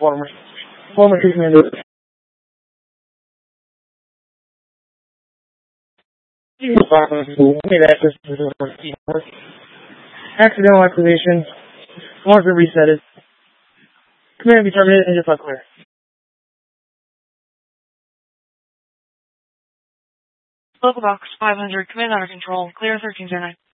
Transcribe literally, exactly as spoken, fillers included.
former, former treatment. Made access to the accidental activation. Once we reset it. Command be terminated and just not clear. Local box five hundred, command under control, clear thirteen oh nine.